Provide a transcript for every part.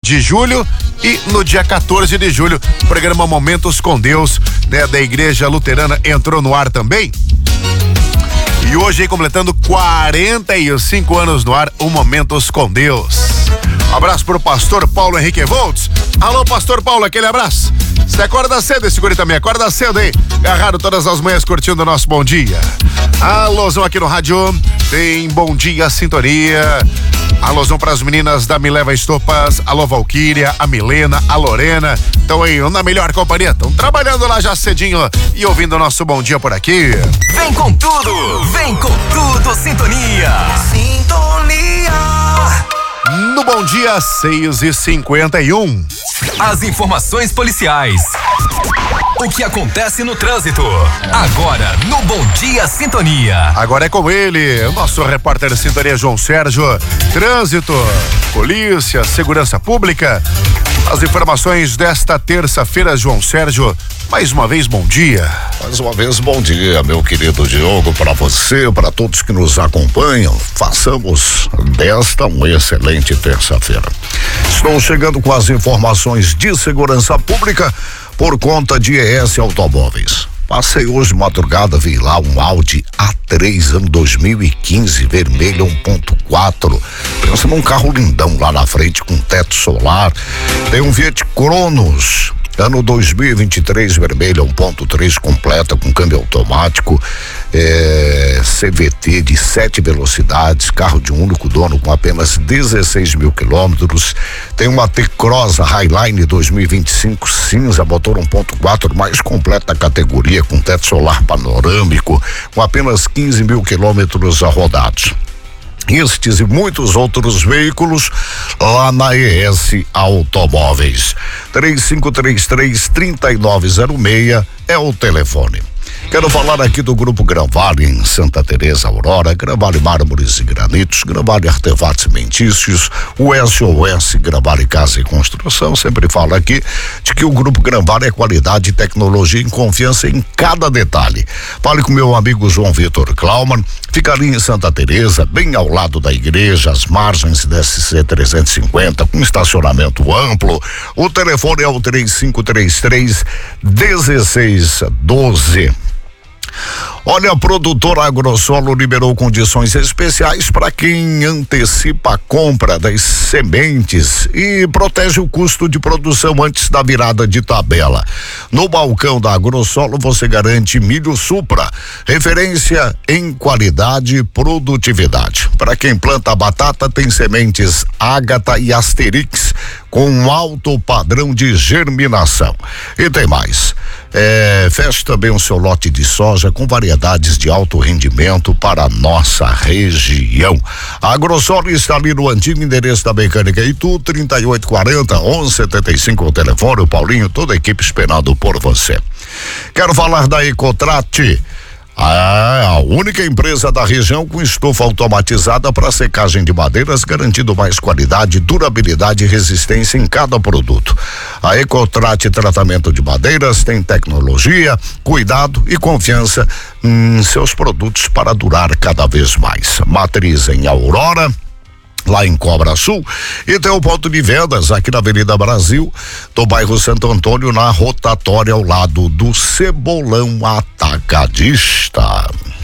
de julho e no dia 14 de julho, o programa Momentos com Deus, né, da Igreja Luterana entrou no ar também. E hoje, aí, completando 45 anos no ar, o Momentos com Deus. Um abraço pro pastor Paulo Henrique Voltz. Alô, pastor Paulo, aquele abraço. Você acorda cedo, esse guri também, acorda cedo, hein? Agarrado todas as manhãs curtindo o nosso Bom Dia. Alôzão aqui no rádio, tem Bom Dia Sintonia. Alôzão pras meninas da Me Leva Estopas, alô Valquíria, a Milena, a Lorena. Estão aí na melhor companhia, estão trabalhando lá já cedinho e ouvindo o nosso Bom Dia por aqui. Vem com tudo, Sintonia. Sintonia. No Bom Dia, 6h51. As informações policiais. O que acontece no trânsito. Agora, no Bom Dia Sintonia. Agora é com ele, o nosso repórter de Sintonia, João Sérgio. Trânsito, polícia, segurança pública. As informações desta terça-feira, João Sérgio. Mais uma vez, bom dia. Mais uma vez, bom dia, meu querido Diogo, para você, para todos que nos acompanham. Façamos desta uma excelente terça-feira. Estou chegando com as informações de segurança pública por conta de ES Automóveis. Passei hoje de madrugada, vi lá um Audi A3, ano 2015, vermelho 1.4. Pensa num carro lindão lá na frente com teto solar. Tem um Fiat Cronos, ano 2023, vermelho 1.3, completa com câmbio automático, CVT de 7 velocidades, carro de um único dono com apenas 16 mil quilômetros. Tem uma T-Cross Highline 2025 cinza, motor 1.4, mais completa da categoria, com teto solar panorâmico, com apenas 15 mil quilômetros rodados. Estes e muitos outros veículos lá na ES Automóveis. 3533-3906 é o telefone. Quero falar aqui do Grupo Granvale em Santa Teresa, Aurora, Granvale Mármores e Granitos, Granvale Artefatos Cimentícios, o SOS Granvale Casa e Construção. Sempre falo aqui de que o Grupo Granvale é qualidade, tecnologia e confiança em cada detalhe. Fale com meu amigo João Vitor Klauman, fica ali em Santa Teresa, bem ao lado da igreja, às margens da SC 350, com estacionamento amplo. O telefone é o 3533-1612. Olha, a produtora Agrosolo liberou condições especiais para quem antecipa a compra das sementes e protege o custo de produção antes da virada de tabela. No balcão da Agrosolo você garante milho Supra, referência em qualidade e produtividade. Para quem planta batata, tem sementes Ágata e Asterix com alto padrão de germinação. E tem mais. Feche também o seu lote de soja com variedades de alto rendimento para a nossa região. A Agrosolo está ali no antigo endereço da Mecânica Itu, 3840-1175, o telefone, o Paulinho, toda a equipe esperando por você. Quero falar da Ecotrate, a única empresa da região com estufa automatizada para secagem de madeiras, garantindo mais qualidade, durabilidade e resistência em cada produto. A Ecotrate Tratamento de Madeiras tem tecnologia, cuidado e confiança em seus produtos para durar cada vez mais. Matriz em Aurora, lá em Cobra Sul, e tem o ponto de vendas aqui na Avenida Brasil, do bairro Santo Antônio, na rotatória ao lado do Cebolão Atacadista.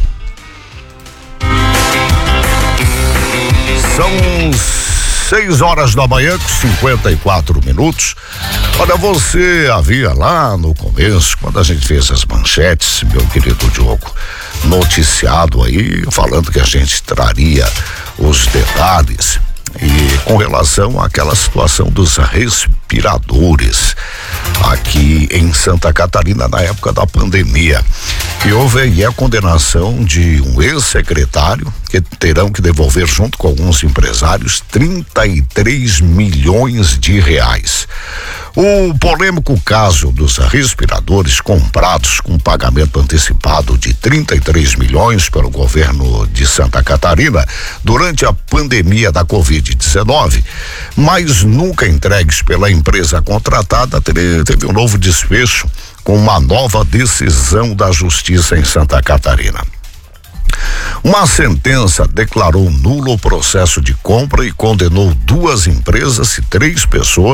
São 6h da manhã, com 54 minutos. Olha, você havia lá no começo, quando a gente fez as manchetes, meu querido Diogo, noticiado aí, falando que a gente traria os detalhes e com relação àquela situação dos respiradores aqui em Santa Catarina na época da pandemia. E houve aí a condenação de um ex-secretário que terão que devolver junto com alguns empresários 33 milhões de reais. O polêmico caso dos respiradores comprados com pagamento antecipado de 33 milhões pelo governo de Santa Catarina durante a pandemia da Covid-19, mas nunca entregues pela empresa contratada, teve um novo desfecho com uma nova decisão da Justiça em Santa Catarina. Uma sentença declarou nulo o processo de compra e condenou 2 empresas e 3 pessoas